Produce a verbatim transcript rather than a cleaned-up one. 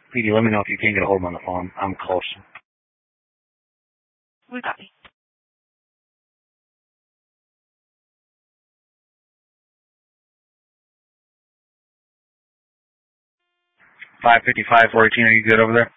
P D, let me know if you can't get a hold of him on the phone. I'm close. We got you. five fifty-five, four eighteen, are you good over there?